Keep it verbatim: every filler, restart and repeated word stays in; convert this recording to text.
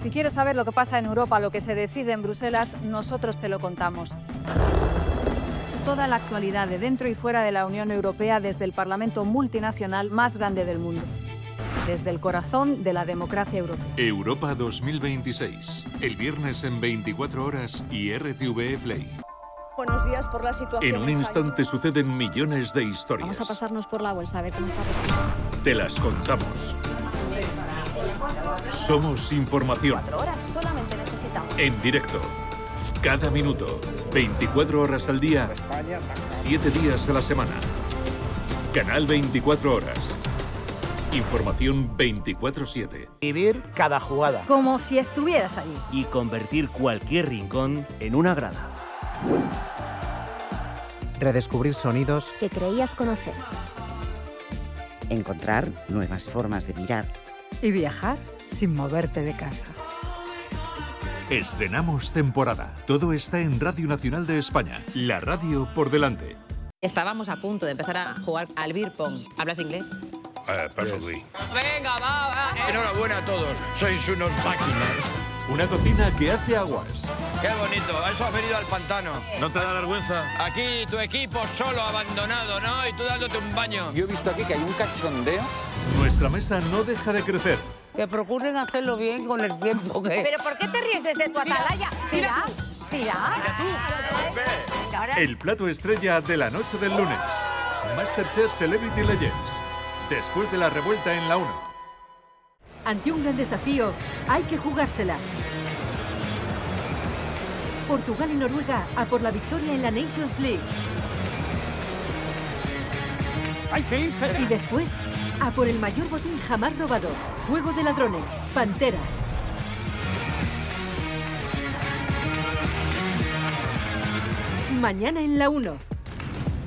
Si quieres saber lo que pasa en Europa, lo que se decide en Bruselas, nosotros te lo contamos. Toda la actualidad de dentro y fuera de la Unión Europea desde el Parlamento multinacional más grande del mundo. Desde el corazón de la democracia europea. Europa dos mil veintiséis. El viernes en veinticuatro horas y R T V E Play. Buenos días por la situación. En un instante suceden millones de historias. Vamos a pasarnos por la bolsa a ver cómo está respondiendo. Te las contamos. Somos información. Cuatro horas solamente necesitamos. En directo. Cada minuto. veinticuatro horas al día. siete días a la semana. Canal veinticuatro horas. Información veinticuatro siete. Vivir cada jugada. Como si estuvieras allí. Y convertir cualquier rincón en una grada. Redescubrir sonidos que creías conocer. Encontrar nuevas formas de mirar. Y viajar sin moverte de casa. Estrenamos temporada. Todo está en Radio Nacional de España. La radio por delante. Estábamos a punto de empezar a jugar al beer pong. ¿Hablas inglés? Uh, perfectly. Venga, va, va. Eh. Enhorabuena a todos. Sois unos máquinas. Una cocina que hace aguas. Qué bonito. A eso has venido al pantano. ¿No te da vergüenza? Aquí tu equipo solo, abandonado, ¿no? Y tú dándote un baño. Yo he visto aquí que hay un cachondeo. Nuestra mesa no deja de crecer. Que procuren hacerlo bien con el tiempo que... ¿Pero por qué te ríes desde tu atalaya? Tira, tira. Mira tú. El plato estrella de la noche del lunes. Masterchef Celebrity Legends. Después de la revuelta en la uno. Ante un gran desafío, hay que jugársela. Portugal y Noruega a por la victoria en la Nations League. ¡Hay que irse! Y después, a por el mayor botín jamás robado. Juego de ladrones, Pantera. Mañana en la uno.